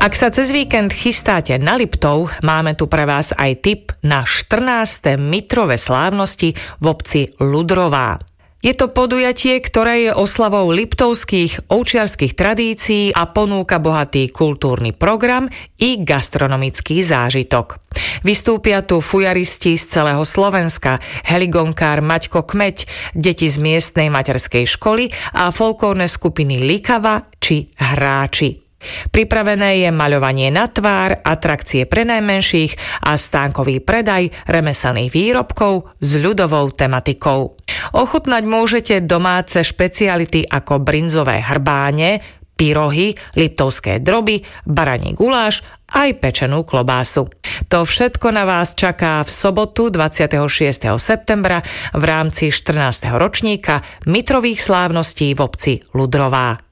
Ak sa cez víkend chystáte na Liptov, máme tu pre vás aj tip na 14. Mitrové slávnosti v obci Ľudrová. Je to podujatie, ktoré je oslavou liptovských ovčiarskych tradícií a ponúka bohatý kultúrny program i gastronomický zážitok. Vystúpia tu fujaristi z celého Slovenska, heligonkár Maťko Kmeď, deti z miestnej materskej školy a folklórne skupiny Likava či Hráči. Pripravené je maľovanie na tvár, atrakcie pre najmenších a stánkový predaj remeselných výrobkov s ľudovou tematikou. Ochutnať môžete domáce špeciality ako brinzové hrbáne, pyrohy, liptovské droby, baraní guláš aj pečenú klobásu. To všetko na vás čaká v sobotu 26. septembra v rámci 14. ročníka Mitrových slávností v obci Ľudrová.